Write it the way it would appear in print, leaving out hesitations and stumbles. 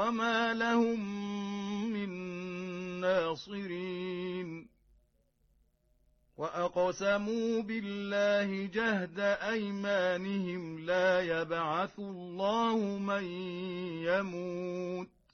وما لهم من ناصرين وأقسموا بالله جهد أيمانهم لا يبعث الله من يموت